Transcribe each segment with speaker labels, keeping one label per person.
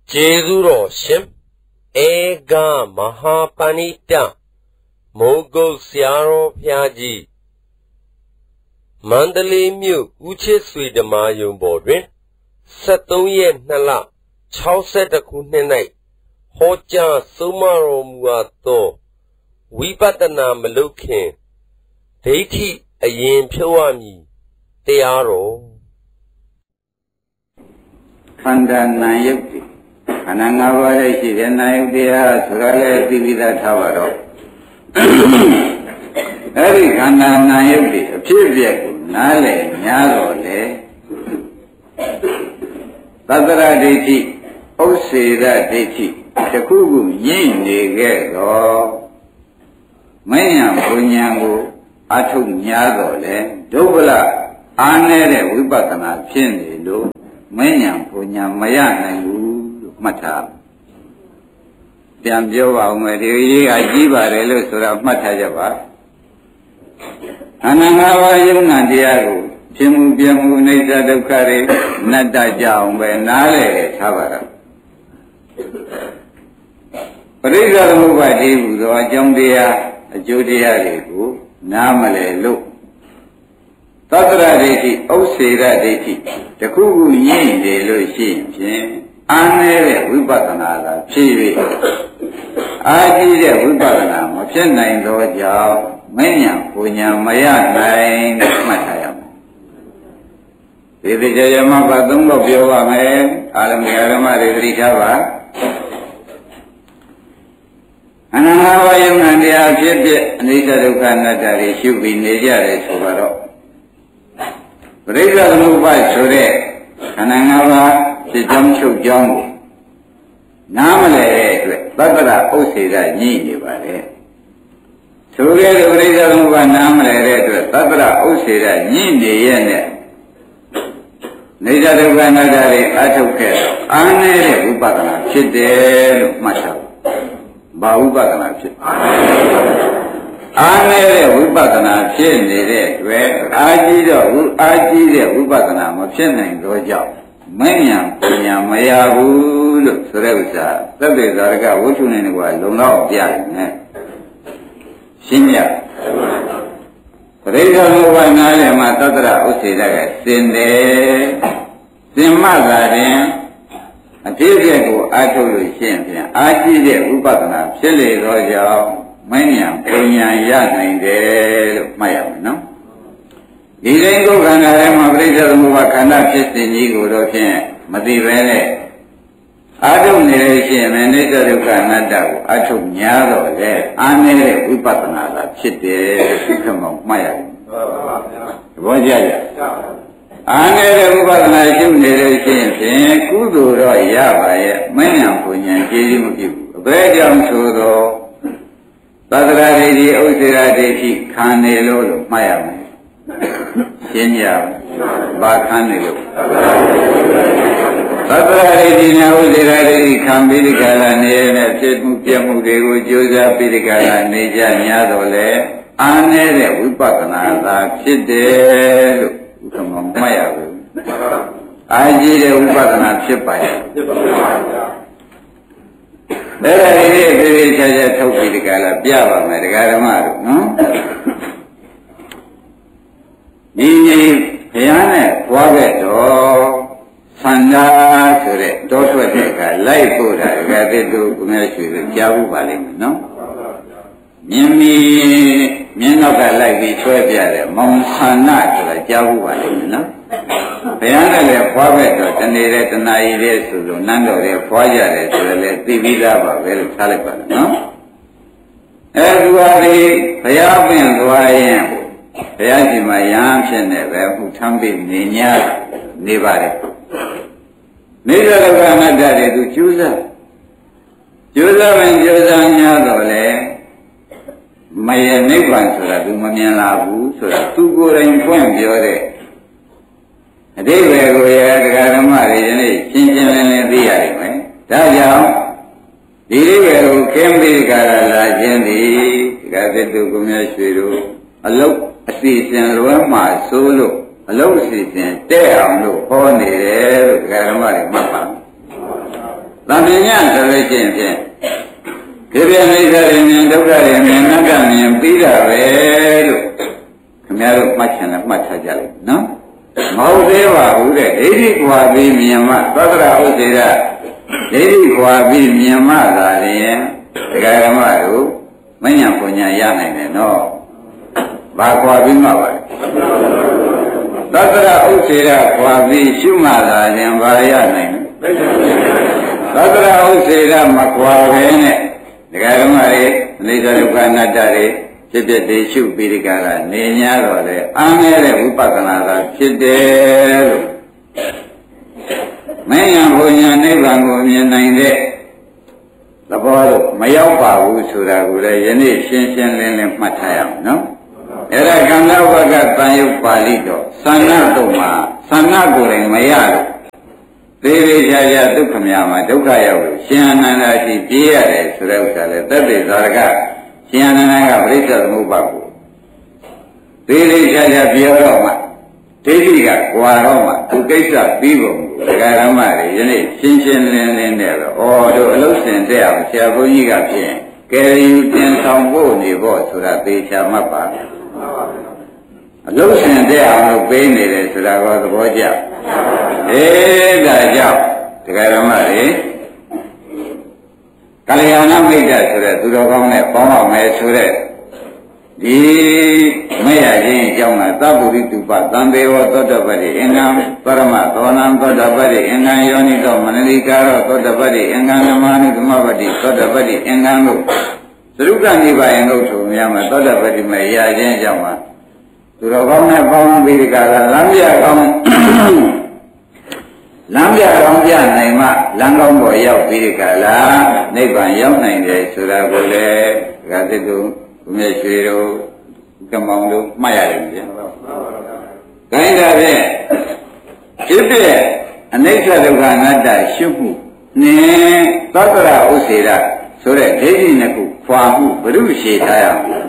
Speaker 1: ကျေးဇူးတော်ရှင်ဧကမဟာပဏိတမိုးကုတ်ဆရာတော်ဘုရားကြီးမန္တလေးမြို့ဦးချစ်ဆွေဓမ္မယုံပေါ်တွင်73ရက်2လ62ခုနှစ်၌ဟောကြားဆုံးမတော်မူအပ်သောဝိပဿနာမလုပ်ခင်ဒိဋ္ဌိအရင်ဖြုတ်ရမည်တရားတော်
Speaker 2: ခန္ဓာနာယုတ်တိခန္ဓာ၅ပါးရဲ့ရှိတဲ့နာယုတ်တရားဆိုတာလည်းသိပြီးသားထားပါတော့အဲ့ဒီခန္ဓာနာယုတ်တိအဖြစ်အပျက်ကိုနားလည်များတော့လေသတ္တရဒိဋ္ဌိဥစ္စေရဒိဋ္ဌိတခုခုညှိနေခဲ့တော့မဉ္ဇဉ်ဘုံဉာဏ်ကိုအထုတ်များတော့လေဒုဗ္ဗလအားနေတဲ့ဝိပဿနာဖြစ်နေလို့မဉ္ဇဉ်ဘုံဉာဏ်မရနိုင်ဘူးလို့မှတ်ထားပြန်ပြောပါဦးမယ်ဒီရေးကကြီးပါတယ်လို့ဆိုတာမှတ်ထားကြပါအနန္တဘာယုံနာတရားကိုဖြစ်မှုပြမှုအိဋ္ဌဒုက္ခတွေနတ္တကြအောင်ပဲနားလည်ထားပါတော့ပရိစ္ဆေသမုပ္ပါဒိဟူသောအကြောင်းတရားအကျိုးတရားတွေကိုနားမလည်လို့သတ္တရဒိဋ္ဌိဥစ္စေရဒိဋ္ဌိတခုခုညှိနေလို့ရှိရင်ဖြင့်အားနည်းတဲ့ဝိပဿနာကဖြစ်၍အားကြီးတဲ့ဝိပဿနာမဖြစ်နိုင်သောကြောင့်မဉ္ဇဉ်ပူညာမရနိုင်မှတ်ထားရမယ်ဒီတိကျရမဘာသုံးလို့ပြောပါမယ်အာရမဓမ္မတွေသတိထားပါအနန္တဘာယုံနာတရားဖြစ်ဖြစ်အနိစ္စဒုက္ခအနတ္တတွေရှုပြီးနေကြတယ်ဆိုတော့ပရိစ္ဆေသမုပ္ပါဒ်ဆိုတဲ့ခန္ဓာ၅ပါးဖြစ်ကြောင်းချုပ်ကြောင်းကိုနားမလည်တဲ့အတွက်သတ္တရဥစ္စေရညှိနေပါလေဆိုကြတဲ့ပရိစ္ဆေသမုပ္ပါဒ်နားမလည်တဲ့အတွက်သတ္တရဥစ္စေရညှိနေရဲ့နဲ့နေကြဒုက္ခအနတ္တတွေအထုတ်ခဲ့အားနည်းတဲ့ဝိပဿနာဖြစ်တယ်လို့မှတ်ထားဘာဝိပဿနာဖြစ်အားနည်းတဲ့ဝိပဿနာဖြစ်နေတဲ့အတွက်အားကြီးတဲ့ဝိပဿနာမဖြစ်နိုင်တော့ကြောင့်မဉ္ဇဉ်ပညာမရဘူးလို့ဆိုတဲ့ဥစ္စာသတ္တေသာရကဝိသုနေကလုံလောက်ပြရတယ်နဲ့ရှင်းရပရိစ္ဆေသမုပ္ပါဒ်နားလည်းမှာသတ္တရဥစ္စေတကစင်တယ်စင်မှသာရင်အဖြစ်အပျက်ကိုအားထုတ်လို့ရှိရင်ဖြင့်အားကြီးတဲ့ဝိပဿနာဖြစ်လေသောကြောင့်မဉ္ဇဉ်ပညာရနိုင်တယ်လို့မှတ်ရမယ်နော်ဒီတိုင်းကိုယ်ခန္ဓာထဲမှာပရိစ္ဆေသမုပ္ပါဒ်ခန္ဓာဖြစ်စဉ်ကြီးကိုတော့ဖြင့်မသိပဲနဲ့အားထုတ်နေလို့ရှိရင်နိစ္စဒုက္ခအနတ္တကိုအားထုတ်များတော့လေအားနည်းတဲ့ဝိပဿနာသာဖြစ်တယ်ခက်မှောင်မှတ်ရတယ်သဘောကျကြအားနည်းတဲ့ဝိပဿနာရှုနေလို့ရှိရင်ဖြင့်ကုသိုလ်တော့ရပါရဲ့မဉ္ဇဉ်ပညာကျေးဇူးမဖြစ်ဘူးအဘယ်ကြောင့်ဆိုတော့သတ္တရဒိဋ္ဌိဥစ္စေရဒိဋ္ဌိခံနေလို့မှတ်ရမယ်ရှင်းကြဘာခံနေလို့သတ္တရဒိဋ္ဌိနဲ့ဥစ္စေရဒိဋ္ဌိခံပြီးဒီကလာနေနဲ့ဖြစ်မှုပြမှုတွေကိုကြိုးစားပြီးဒီကလာနေကြများတော့လေအားနည်းတဲ့ဝိပဿနာသာဖြစ်တယ်လို့ဥက္ကမမှတ်ရဘူးအားကြီးတဲ့ဝိပဿနာဖြစ်ပါရဲ့ဖြစ်ပါပါအဲ့ဒါလေးတွေပြေချာချာထုတ်ပြီးဒီကလာပြပါမယ်ဒကာဓမ္မတို့နော်ဒီဘုရားနဲ့ဘွားခဲ့တော့သန္တာဆိုတဲ့တောထွက်တဲ့အခါလိုက်ပို့တာဒကာသစ်တို့ကိုများရွှေလို့ကြားဘူးပါလိမ့်မယ်နော်မြင်းနောက်ကလိုက်ပြီးဆွဲပြတယ်မောင်ဆန္ဒဆိုတာကြားဘူးပါလိမ့်မယ်နော်ဘုရားနဲ့လည်းဘွားခဲ့တော့တနေ့တနာရီလေးဆိုလို့နန်းတော်ရဲ့ဘွားကြတယ်ဆိုလည်းသိပြီးသားပါပဲလို့ထားလိုက်ပါလားနော်အဲဒီဟာဒီဘုရားပင်သွားရင်ဘုရားရှင်မှာရဟန်းဖြစ်နေပဲမှုထမ်းပြီးနေ냐နေပါတယ်နေကြလောကအနတ္တတွေသူကျိုးစားရင်ကျိုးစားများတော့လေမယနိဗ္ဗာန်ဆိုတာသူမမြင်လာဘူးဆိုတာသူကိုယ်တိုင်ဖွင့်ပြောတဲ့အတိပ္ပယ်ကိုရတရားဓမ္မတွေယနေ့ရှင်းရှင်းလင်းလင်းသိရနိုင်မယ်ဒါကြောင့်ဒီအိဗယ်ကိုခင်းပြီးကြလာခြင်းသည်ဒကာသစ်တို့ကိုများရွှေတို့အလုတ်အစီအစဉ်လွမ်းမှဆိုးလို့အလုတ်အစီအစဉ်တဲ့အောင်လို့ဟောနေတယ်လို့ဒကာဓမ္မတွေမှတ်ပါဘသံပညာဆိုလို့ရှိရင်ဖြင့်ဒီပြအိဋ္ဌရမြင်ဒုက္ခရမြင်အနတ္တမြင်ပြီးတာပဲလို့ခင်ဗျားတို့မှတ်ချင်တယ်မှတ်ထားကြလိုက်နော်မဟုတ်သေးပါဘူးတဲ့ဒိဋ္ဌိကွာပြီးမြင်မှသတ္တရာဥစ္စေရဒိဋ္ဌိကွာပြီးမြင်မှသာလျှင်ဒကာဓမ္မတို့မဉ္ဇဉ်ပညာရနိုင်တယ်နော်ဘာကွာပြီးမှပါလဲသတ္တရာဥစ္စေရကွာပြီးရှုမှသာလျှင်ဘာရနိုင်လဲသတ္တရာဥစ္စေရမကွာပဲနဲ့ဒကာဓမ္မတွေအနိစ္စဒုက္ခအနတ္တတွေဖြစ်ဖြစ်တည်ရှုပြီးဒီကနေ냐တော့လေအားနည်းတဲ့ဝိပဿနာသာဖြစ်တယ်လို့မဉ္ဇဉ်ဘုံညာနိဗ္ဗာန်ကိုမြင်နိုင်တဲ့သဘောလို့မရောက်ပါဘူးဆိုတာကိုလည်းယနေ့ရှင်းရှင်းလင်းလင်းမှတ်ထားရအောင်နော်အဲ့ဒါကံလဝကတန်ယုတ်ပါဠိတော်သန္နတုံမှာသန္နကိုယ်တိုင်မရလို့သေးသေးချာချာဒုက္ခများမှာဒုက္ခရောက်လို့ရှင်အနန္ဒာရှိပြေးရတယ်ဆိုတဲ့ဥစ္စာလေသက်သေသာရကရှင်အနန္ဒာကပြိဿသမုပ္ပါကိုသေးသေးချာချာပြောတော့မှဒိဋ္ဌိကကွာတော့မှသူကိစ္စပြီးပုံကိုဒကာရမတွေယနေ့ရှင်းရှင်းလင်းလင်းနဲ့တော့ဩတို့အလုံးစင်တဲ့အောင်ဆရာဘုန်းကြီးကဖြင့်ကယ်ရီတင်ဆောင်ဖို့နေဖို့ဆိုတာသေချာမှတ်ပါအလုံးစင်တဲ့အောင်လို့ပေးနေတယ်ဆိုတာကသဘောကျဒါကြောင့်ဒကာရမတွေကလျာဏမိတ်တဆိုတဲ့သူတော်ကောင်းနဲ့ပေါင်းအောင်မယ်ဆိုတဲ့ဒီမရခြင်းအကြောင်းကသဗ္ဗုရိတုပသံဘေဝသောတပတိအင်္ဂံပရမသောနံသောတပတိအင်္ဂံယောနိသောမနလိကာရောသောတပတိအင်္ဂံနမနုသမပတိသောတပတိအင်္ဂံလို့သရုပ်ကနေပါရင်လို့ဆိုများမှာသောတပတိမရခြင်းအကြောင်းကသူတော်ကောင်းနဲ့ပေါင်းပြီးဒီကလာလမ်းပြကောင်းလမ်းပြကောင်းပြနိုင်မှလမ်းကောင်းပေါ်ရောက်ပြီးဒီကလာနိဗ္ဗာန်ရောက်နိုင်တယ်ဆိုတာကိုလည်းဒကာသစ်တို့ဘုရားရွှေတို့ကမောင်တို့မှတ်ရတယ်ဗျာ။ဒါကြတဲ့ဖြစ်တဲ့အနိစ္စဒုက္ခအနတ္တရှုမှုနဲ့သတ္တရာဥစ္စေရဆိုတဲ့ဒိဋ္ဌိနှစ်ခုခွာမှုဘုရုရှိထားရအောင်။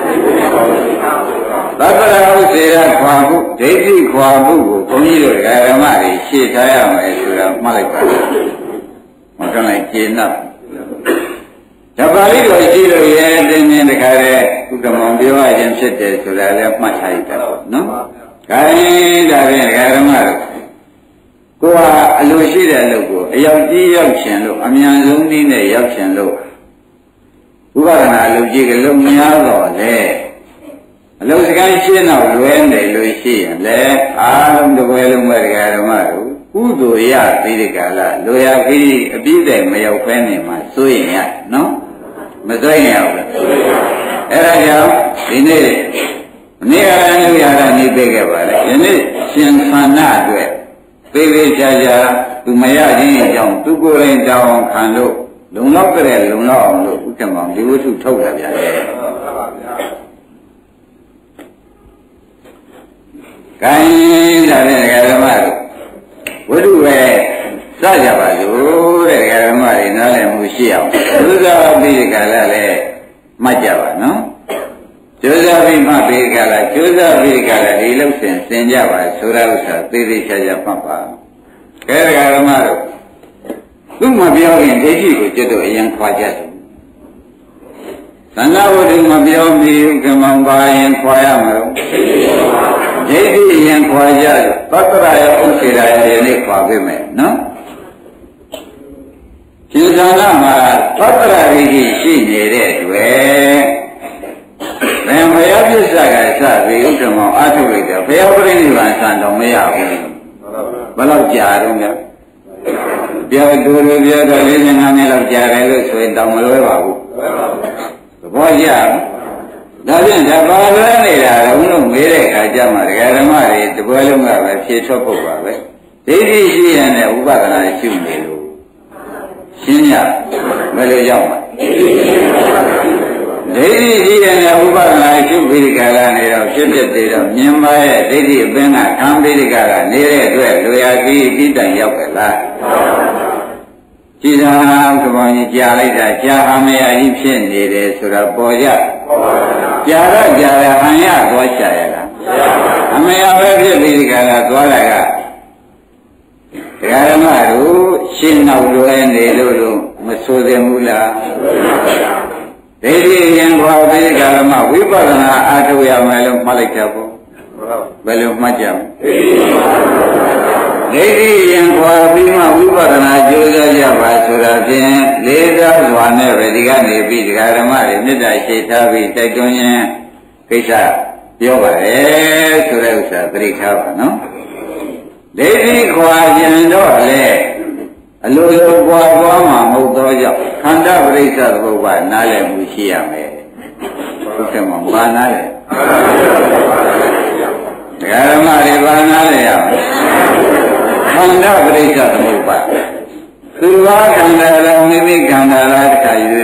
Speaker 2: သတ္တရာဥစ္စေရခွာမှုဒိဋ္ဌိခွာမှုကိုဘုန်းကြီးတို့ဓမ္မတွေရှင်းထားရမယ်ဆိုတာမှတ်လိုက်ပါလား။မကလိုက်ကျေနပ်ဒါပါဠိတော်ရှိလို့ရဲ့တင်းတင်းတခါတဲ့ဥက္ကမောင်ပြောရခြင်းဖြစ်တယ်ဆိုတာလည်းမှတ်ထားရတာပေါ့နော်။ခိုင်းဒါဖြင့်ဓမ္မတို့ကိုဟာအလိုရှိတဲ့အလုပ်ကိုအရောက်ကြီးရောက်ခြင်းလို့အမြန်ဆုံးနည်းနဲ့ရောက်ခြင်းလို့ဥပဒနာအလုပ်ကြီးကလုံများတော့လေအလုပ်စကိုင်းရှင်းတော့လွဲနေလို့ရှိရင်လေအားလုံးတစ်ပွဲလုံးပဲဓမ္မတို့ကုသိုလ်ရပြီးဒီကလာလိုရာပြီးအပြည့်တိုင်မရောက်ဖဲနေမှာစိုးရင်ရနော်မစိုးရင်ရဘူးအဲ့ဒါကြောင့်ဒီနေ့နေ့အရဏုရတာနေပေးခဲ့ပါလေယနေ့ရှင်သန္နအတွက်သေးသေးချာချာသူမရခြင်းအကြောင်းသူကိုယ်တိုင်တောင်းခံလို့လုံလောက်ကြတဲ့လုံလောက်အောင်လို့ဥက္ကမောင်ဒီဝတ္ထုထုတ်လာပြန်တယ်။ခိုင်းတာတဲ့ဓမ္မတို့ဝတ္ထုပဲစကြပါလို့တဲ့ဓမ္မတွေနားလည်မှုရှိအောင်သုဇာပိကလာလည်းမှတ်ကြပါနော်ကျိုးစားပြီးမှပိကလာကျိုးစားပိကလာဒီလောက်စင်ကြပါဆိုတာဥစ္စာသေသေးချာချာမှတ်ပါကဲဓမ္မတို့သူ့မပြောရင်ဒိဋ္ဌိကိုကျွတ်တော့အရင်ခွာကြတယ်သန္တာဝတ္ထုမပြောမီကမောင်ပါရင်ခွာရမှာဒိဋ္ဌိရင်ခွာကြသတ္တရာယဥစ္စေရာယဒီနေ့ခွာပေးမယ်နော်ရှင်သာနာမှာသတ္တရာဒိဋ္ဌိရှိနေတဲ့တွေ့ဘယ်ဘုရားပြစ္ဆာကစပြီးဥက္ကမောင်အထုလိုက်တယ်ဘုရားပြိဋိဘံဆံတော်မရဘူးဘယ်လောက်ကြာတော့လဲပြောတူတူပြောတော့45နှစ်လောက်ကြာတယ်လို့ဆိုရင်တောင်မလွဲပါဘူးသဘောကျဒါဖြင့်ဒါပါလွဲနေတာတော့မေးတဲ့အခါကျမှဒကာဓမ္မတွေတပွဲလုံးကပဲဖြေထွက်ဖို့ပါပဲဒိဋ္ဌိရှိရတဲ့ဥပဒနာရှိနေလို့ရှင်းရဘယ်လိုရောက်မှာဒိဋ္ဌိရှိတဲ့ဥပဒနာရှိပြီးဒီကလာနေတော့ဖြစ်ဖြစ်သေးတော့မြင်ပါရဲ့ဒိဋ္ဌိအပင်ကခံပြီးဒီကလာနေတဲ့အတွက်လူရကြီးပြီးတိုင်ရောက်ကြလားကြည်သာကဘောင်ကြီးကြားလိုက်တာကြားအမရကြီးဖြစ်နေတယ်ဆိုတာပေါ်ကြကြားတော့ကြားရဟန်ရသွားချရလားအမရပဲဖြစ်ပြီးဒီကလာသွားတာကဓမ္မတို့ရှရှင်းနောက်လွယ်နေလို့မဆိုသင့်ဘူးလားဒိဋ္ဌိရင်ခွာပြီးကာလမှာဝိပဿနာအားထုတ်ရမယ်လို့မှတ်လိုက်ကြပေါ့ဘယ်လိုမှတ်ကြမလဲဒိဋ္ဌိရင်ခွာပြီးမှဝိပဿနာကြိုးစားကြပါဆိုတာဖြင့်လေးစားစွာနဲ့ပဲဒီကနေပြီးဒကာဓမ္မတွေမေတ္တာရှိထားပြီးတိုက်တွန်းခြင်းကိစ္စပြောပါလေဆိုတဲ့ဥစ္စာသတိထားပါနော်ဒိဋ္ဌိခွာခြင်းတော့လေအလိုလိုခွာသွားမှာမဟုတ်တော့ကြောင့်ခန္ဓာပရိစ္ဆေသဘောကနားလည်မှုရှိရမယ်ဟုတ်ကဲ့မဘာနားလဲဒကာဓမ္မတွေဘာနားလဲရမယ်ခန္ဓာပရိစ္ဆေသဘောကသူဘာခန္ဓာလားမိမိခန္ဓာလားတခါယူ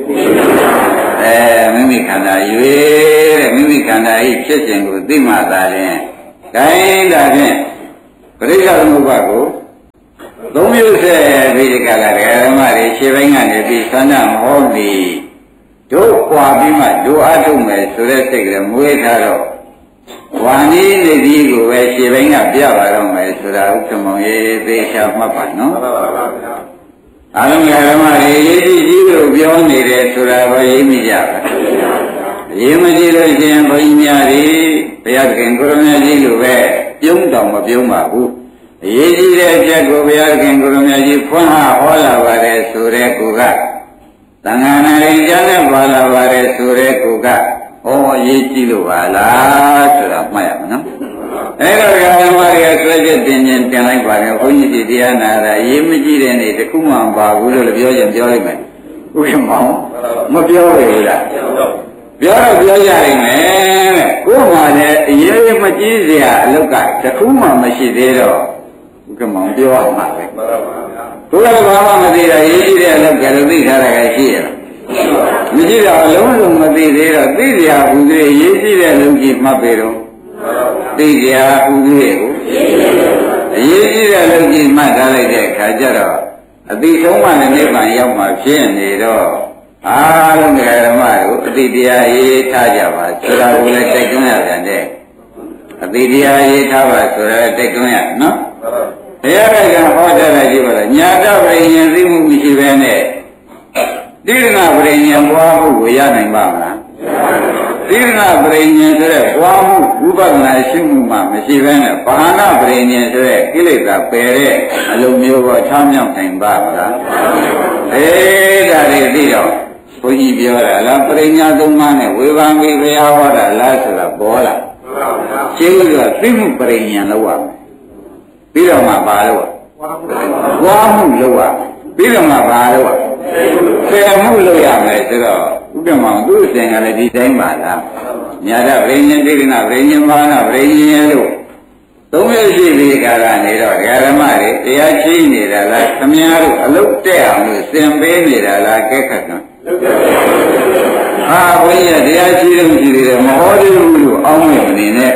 Speaker 2: မိမိခန္ဓာယူတဲ့မိမိခန္ဓာဤဖြစ်ခြင်းကိုသိမှသာလျှင်ဒါရင်ဒါဖြင့်ပရိစ္ဆေသမုပ္ပါကိုသုံးမျိုးဆက်ပြီးဒီကလာဓမ္မတွေရှင်းပိုင်းကနေပြီးသန္တာမဟုတ်သည်တို့ပွာပြီးမှတို့အထုတ်မယ်ဆိုတဲ့စိတ်ကလေးမွေးထားတော့ဝါနည်းနေသည်ကိုပဲရှင်းပိုင်းကပြပါတော့မယ်ဆိုတာဥက္ကမောင်ရေးသေချာမှတ်ပါနော်အားလုံးဓမ္မတွေရေးကြည့်ကြည့်လို့ပြောနေတယ်ဆိုတာကိုရေးမိကြပါရေးမကြည့်လို့ရှိရင်ဘုန်းကြီးများတွေဘုရားခင်ကိုရမကြီးလိုပဲပြုံးတော်မပြုံးပါဘူးအရေးကြီးတဲ့အချက်ကိုဘုရားခင်ကိုရမကြီးဖွင့်ဟောလာပါတယ်ဆိုတဲ့ကိုကသံဃာနာရင်ကျမ်းနဲ့ပါလာပါတယ်ဆိုတဲ့ကိုကဟောအရေးကြီးလို့ပါလားဆိုတာမှတ်ရမှာနော်အဲ့တော့ဓမ္မတွေကဆွဲချက်တင်ခြင်းတင်လိုက်ပါတယ်ဘုန်းကြီးဒီတရားနာတာရေးမကြည့်တဲ့နေ့တခုမှမပါဘူးလို့ပြောရင်ပြောလိုက်မယ်ဥက္ကမောင်မပြောဘူးလားပြောတော့ပြောကြနိုင်မယ်တဲ့ကိုယ်မှလည်းအရေးမကြည့်စရာအလုပ်ကတခုမှမရှိသေးတော့ဥက္ကမောင်ပြောရမှာပဲကိုယ်ကဘာမှမသိတာရေးကြည့်တဲ့အလုပ်ကလည်းသိထားတာကရှိရလားမရှိတော့လုံးလုံးမသိသေးတော့သိစရာဟူသေးရေးကြည့်တဲ့အလုပ်ကြီးမှတ်ပေတော့သိစရာဟူသေးကိုအရေးကြီးတဲ့အလုပ်ကြီးမှတ်ထားလိုက်တဲ့အခါကျတော့အတိဆုံးမှလည်းနိဗ္ဗာန်ရောက်မှဖြစ်နေတော့အားလုံးဓမ္မတို့အတိတရားရေးထားကြပါဆိုတာကိုလည်းတိုက်တွန်းရပြန်တဲ့အတိတရားရေးထားပါဆိုတာတိုက်တွန်းရနော်ဘုရားကဟောထားတာကြည့်ပါလားညာတပရိညာသိမှုမရှိဘဲနဲ့တိရဏပရိညာပွားမှုကိုရနိုင်ပါမလားတိရဏပရိညာဆိုတဲ့ပွားမှုဥပဒနာရှိမှုမှမရှိဘဲနဲ့ဘာနာပရိညာဆိုတဲ့ကိလေသာပယ်တဲ့အလုံးမျိုးကိုချောင်းမြောက်နိုင်ပါမလားဒါတွေသိတော့ဘုန်းကြီးပြောတာလားပရိညာသုံးပါးနဲ့ဝေဘာမိဘုရားဟောတာလားဆိုတာပေါ်လာရှင်းလို့သိမှုပရိညာလောက်ရမယ်ပြီးတော့မှပါလို့ဝါမှုလောက်ရပြီးတော့မှပါလို့ဆယ်မှုလောက်ရမယ်ဆိုတော့ဥပမာသူ့အစဉ်ကလည်းဒီတိုင်းပါလားညာတပရိညာတိရဏပရိညာမာနပရိညာလို့သုံးရရှိပြီးကာလနေတော့ဓမ္မတွေတရားရှိနေတာလားခမည်းတော်အလုတ်တက်အောင်လို့သင်ပေးနေတာလားကဲခတ်ကံဟာဘုရားတရားရှိလို့ရှိတယ်မဟောသေးဘူးလို့အောင်းမြင်နေနဲ့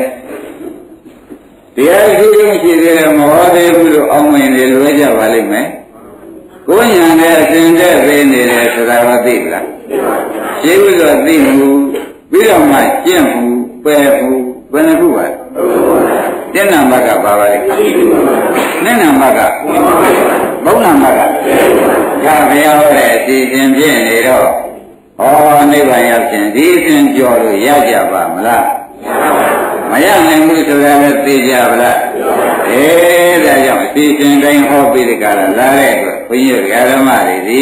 Speaker 2: တရားရှိလို့ရှိတယ်မဟောသေးဘူးလို့အောင်းမြင်နေလွဲကြပါလိမ့်မယ်ကိုယ်ညာနဲ့အစဉ်တဲ့ပေးနေတယ်ဆိုတာမသိဘူးလားရှိဘူးဆိုသိမှုပြီးတော့မှကျင့်မှုပယ်မှုဘယ်နှခုပါကျင့်နာမကပါပါလေနဲ့နာမကဘုံနာမကဒါဘုရားဟောတဲ့အစီအစဉ်ဖြစ်နေတော့ဩနိဗ္ဗာန်ရောက်ခြင်းဒီအစဉ်ကြော်လို့ရကြပါမလားမရနိုင်ဘူးဆိုတာလည်းသိကြပါလားဒါကြောင့်အစီအစဉ်တိုင်းဟောပြီးဒီကလာလာတဲ့အတွက်ဘုန်းကြီးဓမ္မတွေဒီ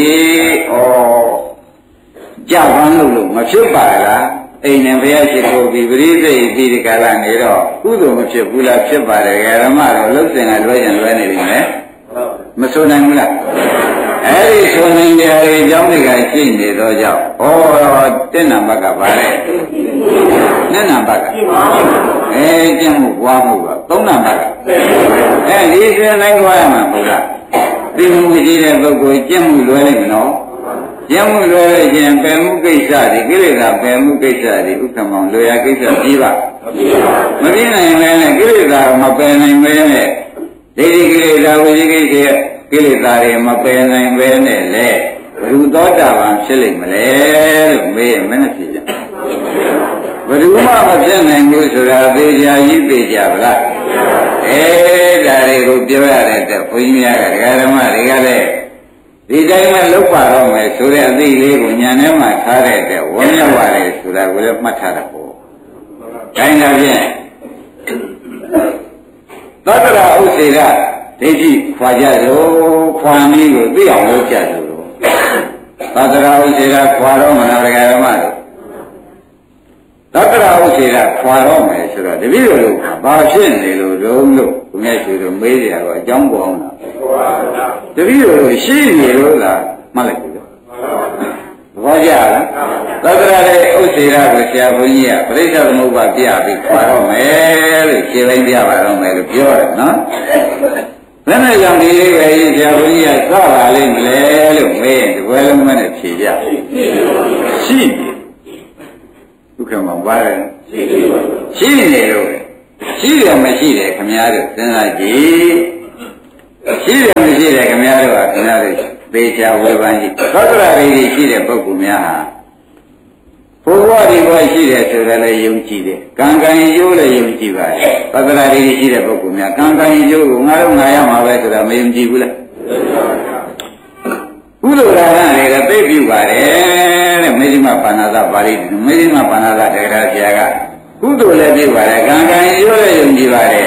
Speaker 2: ကြပန်းလို့မဖြစ်ပါလားအိမ်နဲ့ဘုရားရှိခိုးပြီးပရိသေပြီးဒီကလာနေတော့ကုသိုလ်မဖြစ်ဘူးလားဖြစ်ပါတယ်ဓမ္မတော့လှုပ်စင်ကလွဲရင်လွဲနေပြီမယ်မဆိုနိုင်ဘူးလားအဲ့ဒီဆိုနိုင်ကြရဲ့အကြောင်းတွေကရှိနေတော့ကြောင့်တက်နံပါတ်ကပါလေနဲ့နံပါတ်ကကျင့်မှုပွားမှုကသုံးနံပါတ်ကဒီစဉ်တိုင်းကြွားရမှာမဟုတ်လားသိမှုမရှိတဲ့ပုဂ္ဂိုလ်ကျင့်မှုလွဲလိုက်မနော်ကျင့်မှုလွဲလိုက်ခြင်းပယ်မှုကိစ္စတွေကိလေသာပယ်မှုကိစ္စတွေဥက္ကမောင်လွယ်ရကိစ္စပြီးပါမပြင်းနိုင်ပဲနဲ့ကိလေသာမပယ်နိုင်ပဲနဲ့ဒိဋ္ဌိကိလေသာဝိသိကိစ္စကိလေသာတွေမပယ်နိုင်ပဲနဲ့လေဘုသောတာပန်ဖြစ်လိမ့်မလဲလို့မေးရင်မနဲ့ဖြစ်ကြဘယ်သူမှမဖြစ်နိုင်ဘူးဆိုတာသေချာကြီးသိကြပါလားဒါတွေကိုပြောရတဲ့ဘုန်းကြီးများကဓမ္မတွေကလည်းဒီတိုင်းမဲ့လောက်ပါတော့မယ်ဆိုတဲ့အသိလေးကိုညာထဲမှာထားတဲ့အတွက်ဝန်းရောက်ရတယ်ဆိုတာကိုလည်းမှတ်ထားတာပေါ့။ဒါနဲ့ဖြင့်သတ္တရာဥစ္စေရဒိဋ္ဌိခွာကြလို့ခွာနည်းကိုသိအောင်လုပ်ကြလို့သတ္တရာဥစ္စေရခွာတော့မလားဓမ္မတို့သတ္တရာဥစ္စေရခွာတော့မယ်ဆိုတော့တပည့်တော်တို့ဘာဖြစ်နေလို့ဘုရားရှင်တို့မေးကြတော့အကြောင်းပေါ်အောင်လားတပည့်တော်တို့ရှိနေလို့လားမှတ်လိုက်ပြီတော့ဘောကြလားသတ္တရာရဲ့ဥစ္စေရကိုဆရာဘုန်းကြီးကပရိစ္ဆေသမုပ္ပါပြပြီးခွာတော့မယ်လို့ခြေပိုင်းပြပါတော့မယ်လို့ပြောတယ်နော်ဘယ်နဲ့ကြောင့်ဒီလေးပဲဆရာဘုန်းကြီးကစပါလိမ့်မလဲလို့မေးရင်ဒီဘယ်လုံးနဲ့ဖြေကြရှိဒုက္ခမှာပါတယ်ရှိနေလို့ရှိတယ်မရှိတယ်ခင်ဗျားတို့စဉ်းစားကြည့်ရှိတယ်မရှိတယ်ခင်ဗျားတို့ကခင်ဗျားတို့သေချာဝေဖန်ကြည့်သတ္တရာတွေရှိတဲ့ပုဂ္ဂိုလ်များဟာဘုရားဒီဘဝရှိတယ်ဆိုတယ်လည်းယုံကြည်တယ်ကံကံကျိုးလည်းယုံကြည်ပါတယ်သတ္တရာတွေရှိတဲ့ပုဂ္ဂိုလ်များကံကံကျိုးကိုငါတို့ငါရမှာပဲဆိုတာမယုံကြည်ဘူးလားကုသိုလ်ဒါနတွေကသိပြုပါတယ်တဲ့မေဇိမပါဏာသပါဠိမေဇိမပါဏာသတရားဆရာကကုသိုလ်လည်းပြုပါတယ်ကံကံကျိုးလည်းယုံကြည်ပါတယ်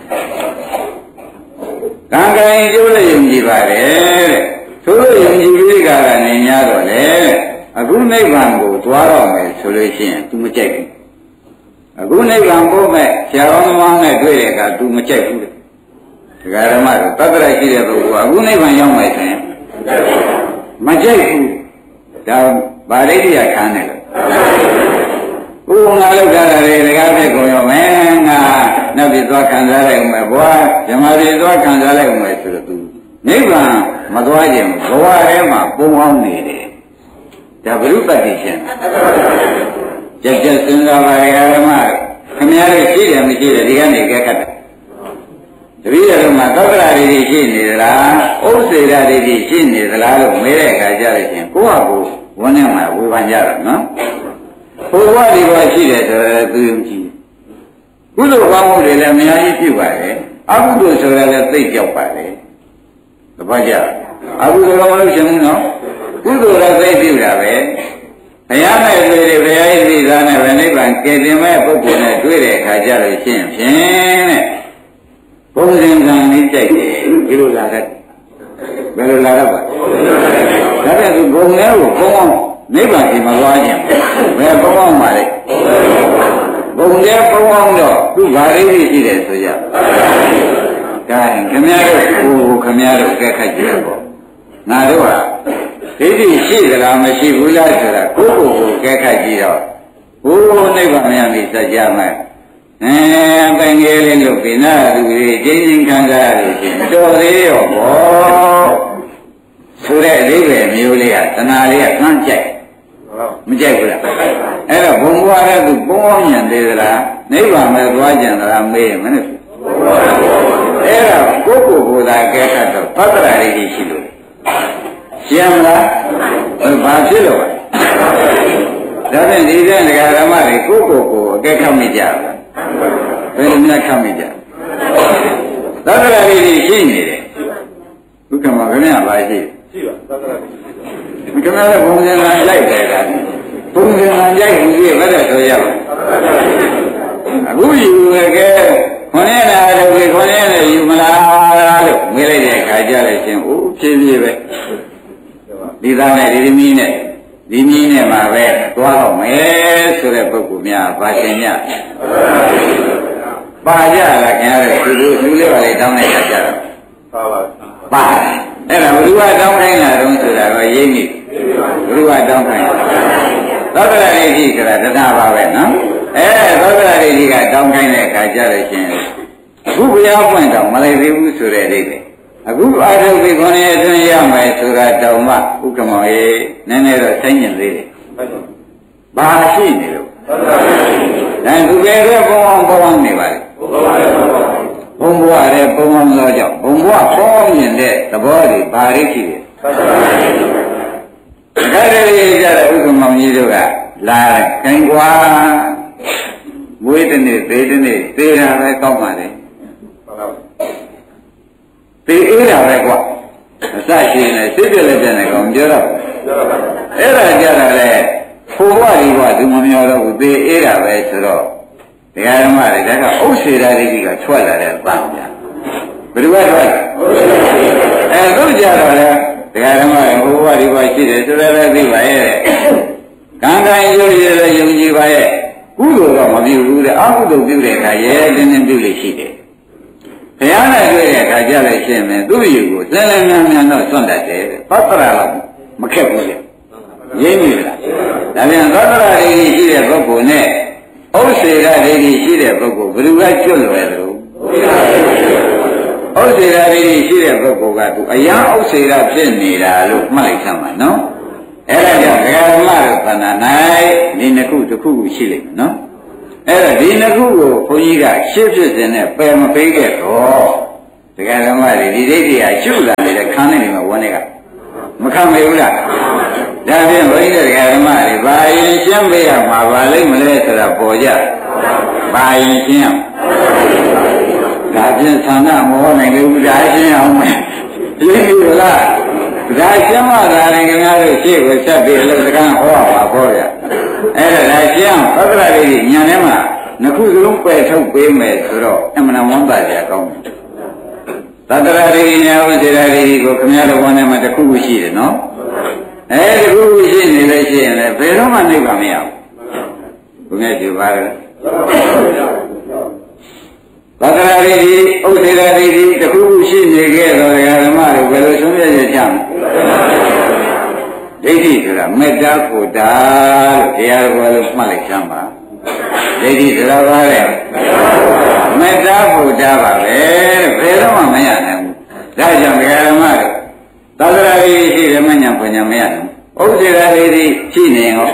Speaker 2: ကံကံကျိုးလည်းယုံကြည်ပါတယ်တဲ့သို့ယုံကြည်ပြီးကြတာနေများတော့လေအခုနိဗ္ဗာန်ကိုသွားတော့မယ်ဆိုလို့ရှိရင် तू မကြိုက်ဘူးအခုနိဗ္ဗာန်ပို့မဲ့ဆရာတော်သမားနဲ့တွေ့တဲ့အခါ तू မကြိုက်ဘူးတဲ့ဒကာဓမ္မတို့သတ္တရရှိတဲ့ပုဂ္ဂိုလ်ကအခုနိဗ္ဗာန်ရောက်မယ်ဆိုရင်မကြိုက်ဘူးဒါဗာရိတ္တရခံတယ်လို့ဥပမာလောက်ကြတာလေဒကာပြည့်ကိုရောမယ်ငါနောက်ပြီးသွားခံစားလိုက်ဦးမယ်ဘွာဓမ္မပြည်သွားခံစားလိုက်ဦးမယ်ဆိုတော့ तू နိဗ္ဗာန်မသွားခြင်းဘဝထဲမှာပုံအောင်နေတယ်ဒါဘုရုပ္ပတိရှင်ကြက်ကြက်စဉ်းစားပါရဓမ္မခင်ဗျားတို့ရှိတယ်မရှိတယ်ဒီကနေကြက်ခတ်တယ်တပည့်တော်မှာသတ္တရာတွေရှိနေသလားဥစ္စေရာတွေရှိနေသလားလို့မေးတဲ့အခါကျတော့ရှင်ကိုယ့်ဟာကိုယ်ဝန်းထဲမှာဝေဖန်ကြတာနော်ဘုရားဒီဘဝရှိတယ်ဆိုတော့သူယုံကြည်ကုသိုလ်ကောင်းမှုတွေလည်းအများကြီးပြုပါတယ်အကုသိုလ်ဆိုတာလည်းသိကြောက်ပါတယ်တပတ်ကြအကုသိုလ်ကောင်းလို့ရှင်ဘူးနော်ကုသိုလ်လည်းသိပြုတာပဲဘုရားနဲ့တွေ့တယ်ဘုရားရဲ့သိသားနဲ့ပဲနိဗ္ဗာန်ကယ်တင်မဲ့ပုဂ္ဂိုလ်နဲ့တွေ့တဲ့အခါကျတော့ရှင်ဖြင့်တဲ့ဘုံစဉ်ကံလေးကြိုက်တယ်ဒီလိုလာတဲ့ဘယ်လိုလာတော့ပါဒါပြန်သူဘုံလေးကိုဘုံအောင်နိဗ္ဗာန်ဒီမှာသွားခြင်းဘယ်ဘုံအောင်ပါလဲဘုံလေးဘုံအောင်တော့သူ့ဘာလေးရှိတယ်ဆိုကြဒါခင်ဗျားတို့ကိုခင်ဗျားတို့ကဲခတ်ကြည့်ပေါ့ငါတို့ဟာဒိဋ္ဌိရှိသလားမရှိဘူးလားဆိုတာကိုယ့်ကိုယ်ကိုကဲခတ်ကြည့်တော့ဘိုးနိဗ္ဗာန်မြန်ပြီစัจ जा မယ်ပင်ငယ်လေးလို့ပြနာသူတွေကျင်းချင်းခံစားရလို့ရှိရင်တော်သေးရောဘောဆိုတဲ့အဓိပ္ပာယ်မျိုးလေးကတဏှာလေးကနှမ်းကြိုက်မကြိုက်ဘူးလားအဲ့တော့ဘုံဘွားတဲ့သူဘုံအောင်ညံသေးသလားနိဗ္ဗာန်မဲ့သွားကြံသလားမေးရင်မနဲ့အဲ့တော့ကိုယ့်ကိုယ်ကိုယ်သာကဲခတ်တော့သတ္တရာလေးရှိလို့ရှင်းမလားဘာဖြစ်လို့ဒါဖြင့်ဒီတဲ့ဒကာဓမ္မတွေကိုယ့်ကိုယ်ကိုအကဲခတ်မိကြလားဘယ်လိုများခတ်မိကြသတ္တရာလေးရှိနေတယ်ဘုက္ကမခင်ဗျာပါရှိပါသတ္တရာခင်ဗျားလည်းဘုံစင်ကလိုက်တယ်ကဘုံစင်ကရိုက်ဘူးပြည့်ဘယ်နဲ့ဆိုရမလဲအခုယူရခဲ့ခွန်ရနာတို့ကိုခွန်ရနဲ့ယူမလားလို့မေးလိုက်တဲ့အခါကျလည်းရှင်အိုးဖြည်းဖြည်းပဲဒီသားနဲ့ဒီသမီးနဲ့ဒီမင်းနဲ့မှာပဲသွားတော့မယ်ဆိုတဲ့ပုဂ္ဂိုလ်များပါရှင်ညပါကြလားခင်ဗျားတို့သူလေးပါလေတောင်းလိုက်ကြတာပါအဲ့ဒါဘုရားတောင်းခိုင်းတာတုံးဆိုတာတော့ရိပ်မိဘုရားတောင်းခိုင်းသောတရာရိတိဆိုတာတရားပါပဲနော်သောတရာရိတိကတောင်းခိုင်းတဲ့အခါကျတော့ရှင်အခုဘုရားပွင့်တော့မလိုက်သေးဘူးဆိုတဲ့အိဗယ်အခုအာထုပ်ပြီးခွန်ရအတွင်းရမယ်ဆိုတာတောင်မှဥက္ကမောရေနည်းနည်းတော့ဆိုင်ကျင်သေးတယ်ဘာရှိနေလို့ဒါသူကယ်တော့ဘုံအောင်နေပါလေဘုံဘွားရဲ့ဘုံအောင်သောကြောင့်ဘုံဘွားပေါ်မြင်တဲ့သဘောတွေဘာတွေရှိတယ်ဒါတွေကြတဲ့ဥက္ကမောကြီးတို့ကလာခိုင်ကွာမွေးတဲ့နေ့သေးတဲ့နေ့သေးတာပဲကောက်ပါလေသေအေးတာပဲကွာအစရှိနေစိတ်ပြလက်ပြနေကောင်ပြောတော့အဲ့ဒါကြတာလေဖိုးဘဒီဘသူမမျောတော့ဘူးသေအေးတာပဲဆိုတော့ဒကာဓမ္မတွေဒါကဥစ္စေရာဒိဋ္ဌိကထွက်လာတဲ့ပန်းဗျာဘယ်လိုပဲထွက်တို့ကြတော့လေဒကာဓမ္မတွေဖိုးဘဒီဘရှိတယ်ဆိုတော့လည်းသိပါရဲ့ကံကံရုပ်ရည်လည်းယုံကြည်ပါရဲ့ကုသိုလ်တော့မပြုဘူးတဲ့အကုသိုလ်ပြုတဲ့အခါရဲတင်းတင်းပြုလို့ရှိတယ်ဘုရားနဲ့တွေ့တဲ့အခါကြလည်းရှင်းမယ်သူ့ယူကိုစလည်းများများတော့စွန့်တတ်တယ်ပတ္တရာတော့မခက်ဘူးလေရင်းပြီလားဒါပြန်သတ္တရာဒိဋ္ဌိရှိတဲ့ပုဂ္ဂိုလ်နဲ့ဥစ္စေရဒိဋ္ဌိရှိတဲ့ပုဂ္ဂိုလ်ဘယ်သူကကျွတ်လွယ်တယ်လို့ဥစ္စေရဒိဋ္ဌိရှိတဲ့ပုဂ္ဂိုလ်ကသူအယံဥစ္စေရဖြစ်နေတာလို့မှတ်လိုက်သမှာနော်အဲ့ဒါကြောင့်ဒကာဓမ္မတို့ခန္ဓာ၌ဒီနှစ်ခုတစ်ခုခုရှိလိမ့်မယ်နော်အဲ့ဒါဒီနှစ်ခုကိုဘုန်းကြီးကရှင်းဖြစ်စဉ်နဲ့ပယ်မပေးခဲ့တော့ဒကာဓမ္မတွေဒီဒိဋ္ဌိကရှုလာနေတဲ့ခန်းနေမှာဝန်တွေကမခံမေဘူးလားဒါဖြင့်ဘုန်းကြီးဒကာဓမ္မတွေဘာရင်ရှင်းပေးရမှာပါလိမ့်မလဲဆိုတာပေါ်ကြဘာရင်ရှင်းဒါဖြင့်သံဃာမောနိုင်လို့ဒါရှင်းအောင်မယ်ဒီလိုလားဒါရှင်းမှသာရင်ခင်ဗျားတို့ရှေ့ကိုဆက်ပြီးအလုပ်စကားဟောပါခေါ်ရအဲ့ဒါဒါရှင်းသတ္တရာဒိဋ္ဌိညာထဲမှာနှစ်ခုစလုံးပယ်ထုတ်ပေးမယ်ဆိုတော့အမှန်ဝမ်းသာကြကောင်းတယ်သတ္တရာဒိဋ္ဌိညာဥစ္စေရာဒိဋ္ဌိကိုခင်ဗျားတို့ဝန်ထဲမှာတစ်ခုခုရှိတယ်နော်တစ်ခုခုရှိနေလို့ရှိရင်လည်းဘယ်တော့မှနိဗ္ဗာန်မရဘူးဘုရားကြည့်ပါရဲ့သတ္တရာဒိဋ္ဌိဥစ္စေရာဒိဋ္ဌိတစ်ခုခုရှိနေခဲ့တော့ဓမ္မတွေဘယ်လိုဆုံးဖြတ်ချက်ချမလဲဒိဋ္ဌိဆိုတာမေတ္တာကိုတာလို့တရားတော်လို့မှတ်လိုက်ချမ်းပါဒိဋ္ဌိဆိုတာဘာလဲမေတ္တာကိုတာပါပဲဘယ်တော့မှမရနိုင်ဘူးဒါကြောင့်ဓမ္မတွေသတ္တရာဒိဋ္ဌိရှိတယ်မညာပညာမရနိုင်ဘူးဥစ္စေရာဒိဋ္ဌိရှိနေရော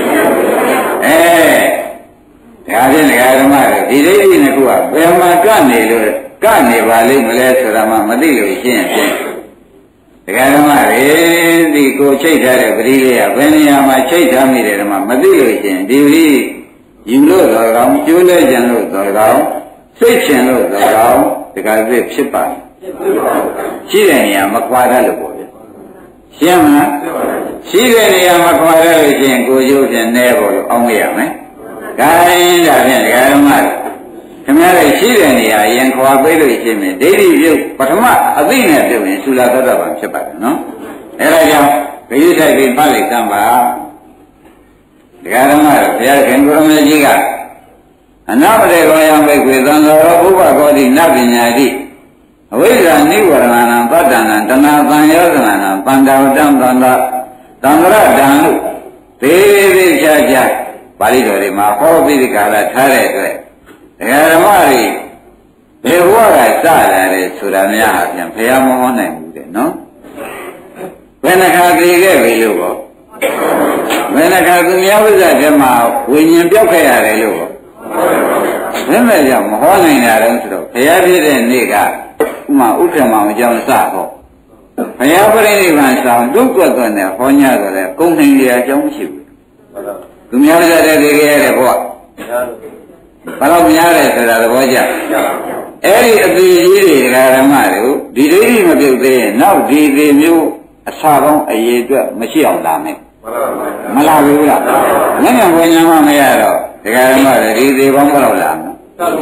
Speaker 2: ဒါဖြင့်ဓမ္မတွေဒီဒိဋ္ဌိနှစ်ခုကဘယ်မှာကနေလို့ကနေပါလိမ့်မလဲဆိုတာမှမသိလို့ရှင်းဖြင့်ဓမ္မတွေဒီကိုချိတ်ထားတဲ့ပရိလေးကဘယ်နေရာမှာချိတ်ထားမိတယ်ဓမ္မမသိလို့ရှင်းဒီပရိယူလို့တော်ကောင်းကျိုးလဲကြံလို့တော်ကောင်းစိတ်ချင်လို့တော်ကောင်းဒီကနေ့ဖြစ်ပါရှိတဲ့နေရာမခွာတတ်လို့ပေါ့ဗျရှင်းမလားရှိတဲ့နေရာမခွာတတ်လို့ရှင်းကိုကျိုးဖြင့်နဲဖို့လို့အောင်းရမယ်ဒါရင်ဒါဖြင့်ဓမ္မတွေခင်ဗျားတို့ရှိတဲ့နေရာရင်ခွာပေးလို့ရှိရင်ဒိဋ္ဌိပြုတ်ပထမအသိနဲ့ပြုတ်ရင်သုလာသတ္တဗံဖြစ်ပါတယ်နော်အဲဒါကြောင့်ဂိဋ္ဌိဆိုင်ပြီးပတ်လိုက်သမ်းပါဓမ္မတို့ဘုရားခင်ကိုရမေကြီးကအနာပတေကောယံဘိက္ခွေသံဃာရောဥပကောတိနပညာတိအဝိဇ္ဇာနိဝရဏံပတ္တနာတဏှာသံယောဇနာပန္တဝတံသန္တာသံဃရတံလို့သေးသေးချာချာပါဠိတော်တွေမှာဟောပြီးဒီကာလထားတဲ့အတွက်ဓမ္မတွေဘယ်ဘဝကစလာတယ်ဆိုတာများအပြင်ဘုရားမဟောနိုင်ဘူးတဲ့နော်ဘယ်နှခါကြည့်ခဲ့ပြီလို့ပေါ့ဘယ်နှခါသူများဝိဇ္ဇာထဲမှာဝိညာဉ်ပြောက်ခဲ့ရတယ်လို့ပေါ့ဘယ်မဲ့ကြောင့်မဟောနိုင်တာလဲဆိုတော့ဘုရားပြည့်တဲ့နေ့ကဥမာဥက္ကမအကြောင်းစဟောဘုရားပြိဋိဘံဆောင်ဒုက္ခသွနဲ့ဟောညဆိုတဲ့ကုံနှိမ်ရအကြောင်းမရှိဘူးသူများဝိဇ္ဇာထဲကြည့်ခဲ့ရတဲ့ဘဝဘာလို့များလဲဆိုတာသဘောကျအဲ့ဒီအသေးကြီးတွေဓမ္မတွေကိုဒီဒိဋ္ဌိမပြုတ်သေးရင်နောက်ဒီသေးမျိုးအစာပေါင်းအရေးအတွက်မရှိအောင်လာမယ်မလာဘူးလားငါ့ဘယ်ညာမှမရတော့ဓမ္မတွေဒီသေးပေါင်းဘယ်လောက်လာမလဲ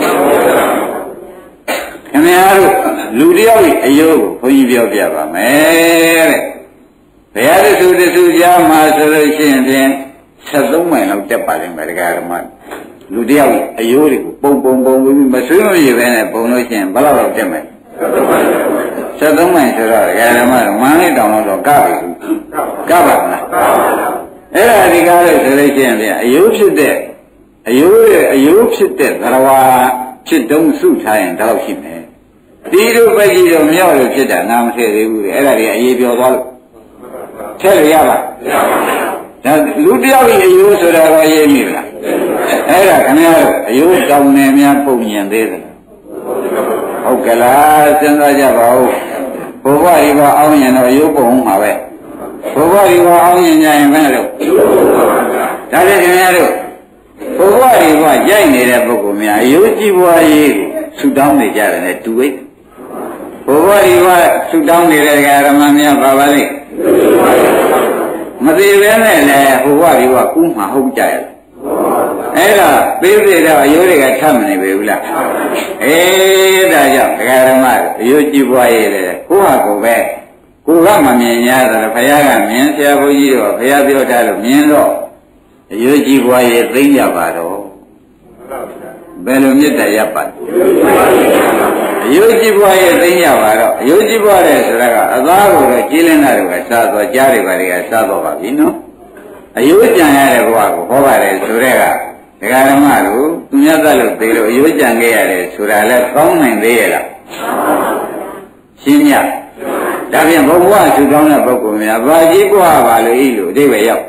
Speaker 2: ခင်ဗျားတို့လူတယောက်ရဲ့အယုတ်ကိုဘုန်းကြီးပြောပြပါမယ်တဲ့ဘုရားတဆူကြားမှာဆိုလို့ရှိရင်ဖြင့်73မိုင်လောက်တက်ပါလိမ့်မယ်ဓမ္မလူတယောက်အယိုးတွေကိုပုံပြီးမဆွေးမရပဲနဲ့ပုံလို့ရှိရင်ဘယ်လောက်တက်မလဲ73မိုင်ဆိုတော့ဓမ္မမန်းလေးတောင်တော့ကပြီကပါမလားအဲ့ဒါဒီကားလို့ဆိုလို့ရှိရင်အယိုးဖြစ်တဲ့အယိုးဖြစ်တဲ့သရဝါဖြစ်တုံးစုထားရင်တော့ရှိမယ်ဒီလိုပဲကြီးတော့မြောက်လို့ဖြစ်တာနားမထည့်သေးဘူးအဲ့ဒါတွေအရေးပြောသွားလို့ထည့်ရပါဒါလူတယောက်ရဲ့အယိုးဆိုတာတော့ရေးမိလားအဲ့ဒါခင်ဗျားတို့အယိုးတောင်းနေများပုံညင်သေးတယ်ဟုတ်ကလားစဉ်းစားကြပါဦးဘုရားဒီကအောင်းရင်တော့အယိုးပုံမှာပဲဘုရားဒီကအောင်းရင်ကြရင်ပဲလို့ဒါလည်းခင်ဗျားတို့ဘုရားဒီကကြိုက်နေတဲ့ပုဂ္ဂိုလ်များအယိုးကြည့်ပွားရေးကိုဆူတောင်းနေကြတယ်နဲ့တူဝိတ်ဘဘဝဒီဝဆုတောင်းနေတဲ့ဓမ္မများပါပါလိမ့်မသိပဲနဲ့လည်းဘဝဒီဝကူးမှဟုတ်ကြရဲ့အဲ့တော့သိသေးတော့အယိုးတွေကထပ်မနေပြီဘူးလားအေးဒါကြောင့်ဓမ္မအယိုးကြည့်ပွားရည်လေကိုယ့်ဟာကိုယ်ပဲကိုယ်ကမမြင်ရတော့ဘုရားကမြင်ဆရာဘုန်းကြီးတို့ဘုရားပြောထားလို့မြင်တော့အယိုးကြည့်ပွားရည်သိကြပါတော့ဘယ်လိုမြတ်တရားရပ်ပါအယုတ်ကြည်ပွားရဲ့သိညာပါတော့အယုတ်ကြည်ပွားတဲ့ဆိုတာကအသားကိုတော့ကြည်လင်းတာတွေကစားတော့ကြားတွေပါတွေကစားတော့ပါပြီနော်အယုတ်ကြံရတဲ့ဘဝကိုဟောပါတယ်ဆိုတဲ့ကဒကာဓမ္မတို့သူများသက်လို့သိလို့အယုတ်ကြံခဲ့ရတယ်ဆိုတာလည်းကောင်းနိုင်သေးရဲ့လားရှင်းညဒါဖြင့်ဘုရားသူကောင်းတဲ့ပုဂ္ဂိုလ်များဘာကြီးกว่าပါလို့ဤလိုအဓိပ္ပာယ်ရောက်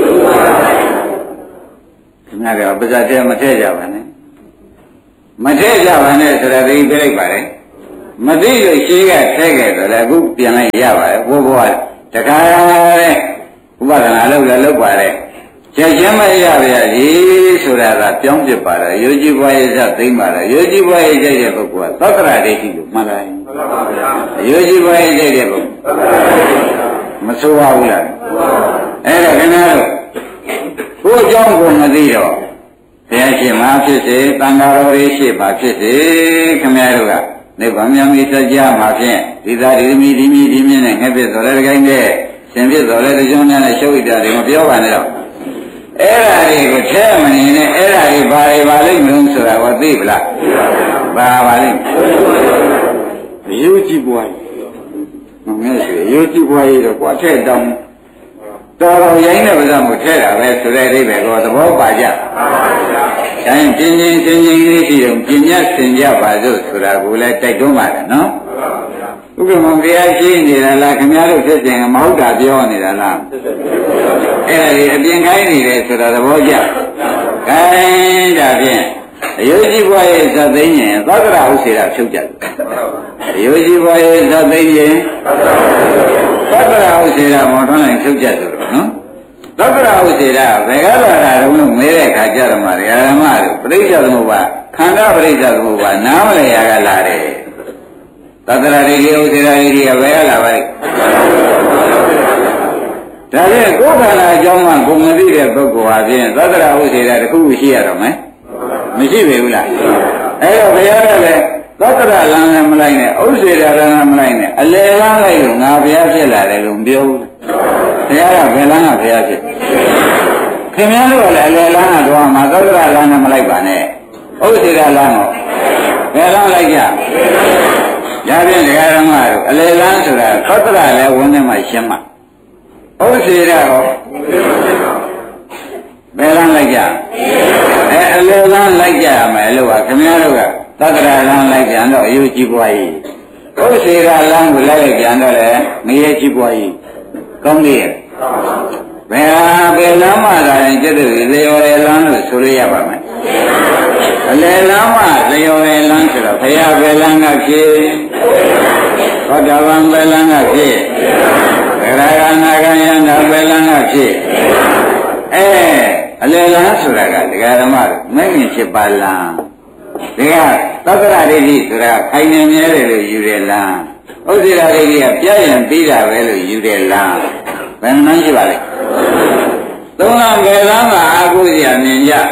Speaker 2: ခင်ဗျားတို့ပါဇတ်တဲမထည့်ကြပါနဲ့မထည့်ကြပါနဲ့ဆိုတာသိပြလိုက်ပါလေမသိလို့ရှိကထည့်ခဲ့ဆိုလည်းအခုပြန်လိုက်ရပါတယ်ဘိုးဘွားတခါတဲ့ဥပဒနာလုပ်လည်းလုပ်ပါတယ်ချက်ချင်းမရပါရဲ့ဆိုတာကပြောင်းပြပါလားယောဂီဘွားရဲ့ဇတ်သိမ့်ပါလားယောဂီဘွားရဲ့ကြိုက်တဲ့ပုဂ္ဂိုလ်ကသတ္တရဒိဋ္ဌိလို့မှတ်လိုက်မှန်ပါဗျာယောဂီဘွားရဲ့ကြိုက်တဲ့ပုဂ္ဂိုလ်မဆိုးပါဘူးလားအဲ့ဒါခင်ဗျားတို့ကိုယ်အကြောင်းကိုမသိတော့ဘုရားရှင်မှာဖြစ်စေတန်ဃာတော်တွေရှိပါဖြစ်စေခင်ဗျားတို့ကနိဗ္ဗာန်မြတ်မိစကြမှာဖြင့်ဒီသာဒီမိဒီမိဒီမြင့်နဲ့ငှက်ဖြစ်တော်လည်းဒီကိုင်းနဲ့ရှင်ဖြစ်တော်လည်းဒီကြောင့်နဲ့ရှုပ်ဣတာတွေမပြောပါနဲ့တော့အဲ့ဓာတွေကိုထဲမနေနဲ့အဲ့ဓာတွေဘာတွေပါလိမ့်မလို့ဆိုတာကိုသိပလားပါပါလိမ့်ရိုးကြည့်ပွားမငဲ့ဆိုရိုးကြည့်ပွားရတော့ကွာထဲတောင်းတော်တော်ရိုင်းတဲ့ပဇာကိုထဲတာပဲဆိုတဲ့အိဗယ်ကိုသဘောပါကြ။ဒါရင်ပြင်းချင်းလေးရှိတော့ပြင်းညတ်ဆင်ကြပါစို့ဆိုတာကိုလည်းတိုက်တွန်းပါတယ်နော်။ဥက္ကမဘုရားရှိနေတာလားခင်ဗျားတို့ဖြစ်စဉ်ကမဟုတ်တာပြောနေတာလား။အဲ့ဒါဒီအပြင်ခိုင်းနေတယ်ဆိုတာသဘောကျ။ခိုင်းဒါဖြင့်အယုဇီဘွားရဲ့ဇတ်သိင်းရင်သက္ကရာဥစေတာဖြုတ်ကြတယ်။အယုဇီဘွားရဲ့ဇတ်သိင်းရင်သက္ကရာဥစေတာမောထွန်းနိုင်ဖြုတ်ကြတယ်နော်သက္ကရာဥစေတာဘယ်ကလာတာတော့လို့မဲတဲ့ခါကြတော့မှဓမ္မတို့ပရိစ္ဆေသမုပ္ပါခန္ဓာပရိစ္ဆေသမုပ္ပါနားမလဲရကလာတယ်သက္ကရာရိဥစေတာရိကဘယ်ကလာပါလဲဒါဖြင့်ကိုယ်ခန္ဓာအကြောင်းမှကိုမသိတဲ့ပုဂ္ဂိုလ်ဟာဖြင့်သက္ကရာဥစေတာတစ်ခုရှိရတော့မယ်မရှိပေဘူးလားအဲ့တော့ဘုရားကလည်းသက္ကရာလမ်းနဲ့မလိုက်နဲ့ဥစေတာလမ်းနဲ့မလိုက်နဲ့အလယ်လမ်းလိုက်လို့ငါဘုရားဖြစ်လာတယ်လို့မပြောဘူးဘုရားကဘယ်လမ်းကဘုရားဖြစ်ခင်ဗျားတို့ကလည်းအလယ်လမ်းကတော့မှာသက္ကရာလမ်းနဲ့မလိုက်ပါနဲ့ဥစေတာလမ်းတော့ဘယ်လမ်းလိုက်ကြရပြင်တရားဓမ္မတို့အလယ်လမ်းဆိုတာသက္ကရာလည်းဝန်းထဲမှာရှင်းမှာဥစေတာရောဘယ်လမ်းလိုက်ကြအလယ်လမ်းလိုက်ကြရမယ်လို့ကခင်ဗျားတို့ကသက္ကရာလမ်းလိုက်ပြန်တော့အယုကြည်ပွားကြီးဥစေရာလမ်းကိုလိုက်ပြန်တော့လေငရဲကြည်ပွားကြီးကောင်းပြီဘယ်လမ်းမှသာရင်ကျက်တဲ့လျော်ရလမ်းလို့ဆိုလို့ရပါမယ်အလယ်လမ်းမှလျော်ရလမ်းဆိုတော့ဘုရားဘယ်လမ်းကဖြစ်သောတာပန်ဘယ်လမ်းကဖြစ်သရဂနာဂယန္တာဘယ်လမ်းကဖြစ်အလယ်လမ်းဆိုတာကဒကာဓမ္မတို့မင်းဖြစ်ပါလားဒီကသက္ကရာဒိဋ္ဌိဆိုတာခိုင်နေမြဲတယ်လို့ယူတယ်လားဥစ္စေရာဒိဋ္ဌိကပြည့်ရင်ပြီးတာပဲလို့ယူတယ်လားဘယ်နှမ်းရှိပါလဲသုံးလဘယ်လမ်းကအာဟုဇရာမြင်ကြ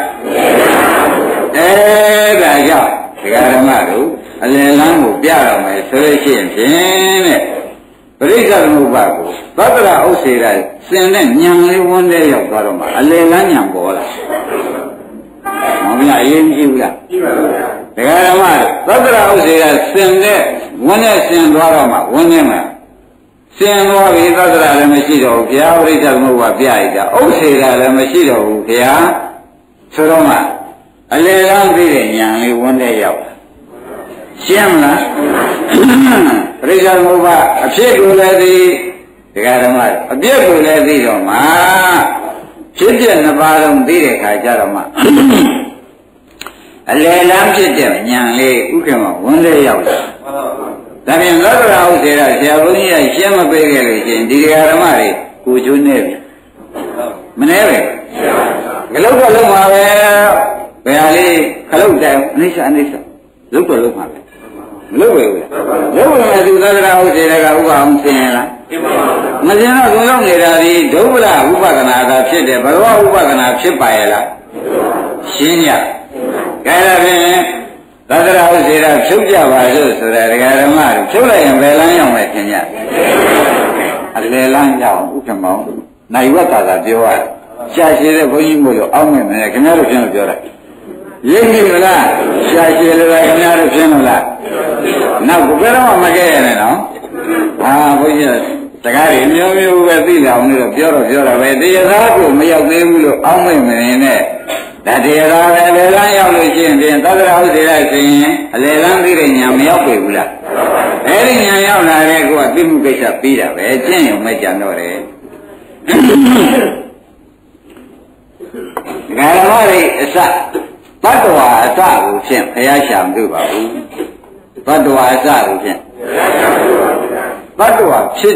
Speaker 2: ဒါကြောင့်ဒကာဓမ္မတို့အလယ်လမ်းကိုပြတော့မယ်ဆိုလို့ရှိရင်ဖြင့်တဲ့ပရိစ္ဆေသမုပ္ပါကိုသက္ကရာဥစ္စေရာစင်တဲ့ညံလေးဝန်းတဲ့ရောက်သွားတော့မှအလယ်လမ်းညံပေါ်လာမမလားအရင်ကြည့်ဘူးလားကြည့်ပါဘူးဒကာဓမ္မသက္ကရာဥစ္စေရာစင်တဲ့ဝန်းနဲ့စင်သွားတော့မှဝန်းနေမှာစင်သွားပြီသက္ကရာလည်းမရှိတော့ဘူးဘုရားပရိစ္ဆေသမုပ္ပါပြရတာဥစ္စေရာလည်းမရှိတော့ဘူးဘုရားဆိုတော့မှအလယ်လမ်းပြီးတဲ့ညံလေးဝန်းတဲ့ရောက်ရှင်းမလားပရိစ္ဆေသမုပ္ပါအဖြစ်ကိုလည်းသိဒကာဓမ္မအပြည့်ကိုလည်းသိတော့မှဖြစ်ပြနှစ်ပါးလုံးသိတဲ့ခါကျတော့မှအလယ်လမ်းဖြစ်တဲ့ဉာဏ်လေးဥက္ကမဝန်းလေးရောက်တယ်ဒါပြန်သက္ကရာဥစ္စေရာဆရာဘုန်းကြီးကရှင်းမပေးခဲ့လို့ရှင်ဒီဒကာဓမ္မတွေကိုကျွန်းနေပြီမနေပဲငလုတ်တော့လုံးပါပဲဘယ်ဟာလေးခလုတ်တိုင်အိဋ္ဌလုတ်တော့လုံးပါပဲမလုပ်ပဲဘူးလုပ်ဝင်သူသတ္တရာဟုတ်စေတကဥပအောင်ဆင်းရလားမဆင်းတော့သူလုံးနေတာဒီဒုဗ္ဗလဥပဒနာသာဖြစ်တယ်ဘဂဝဥပဒနာဖြစ်ပါရဲ့လားရှင်းရကြရဖြင့်သတ္တရာဟုတ်စေတဖြုတ်ကြပါစို့ဆိုတဲ့ဒကာဓမ္မတွေဖြုတ်လိုက်ရင်ဘယ်လမ်းရောက်မယ်ထင်ကြအလေလမ်းရောက်ဥက္ကမောင်နိုင်ဝတ်သာပြောရတယ်ရှားရှည်တဲ့ဘုန်းကြီးမို့လို့အောင်းမယ်မယ်ခင်ဗျားတို့ရှင်းလို့ပြောတာရင်းပြီလားရှားရှည်လို့ခင်ဗျားတို့ရှင်းလို့လားနောက်ဘယ်တော့မှမကြဲရနဲ့နော်ဟာဘုန်းကြီးတကားတွေမျိုးမျိုးပဲသိလာအောင်လို့ပြောတာပဲတရားကိုမရောက်သေးဘူးလို့အောင်းမယ်မယ်နဲ့ဒါတရားပဲအလေလမ်းရောက်လို့ရှိရင်သတ္တရာဟုတ်စေလိုက်ဆိုရင်အလေလမ်းသိတဲ့ညာမရောက်ပြီဘူးလားအဲ့ဒီညာရောက်လာတဲ့ကိုကသိမှုကိစ္စပြီးတာပဲကျင့်ရုံမဲ့ကြံတော့တယ်ဂါရမရိအစတတ္တဝါအစကိုဖြင့်ဘုရားရှာမတွေ့ပါဘူးတတ္တဝါအစကိုဖြင့်တတ္တဝါဖြစ်